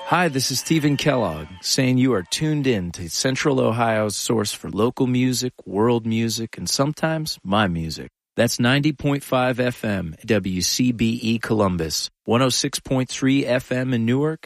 Hi, this is Stephen Kellogg, saying you are tuned in to Central Ohio's source for local music, world music, and sometimes my music. That's 90.5 FM WCBE Columbus, 106.3 FM in Newark,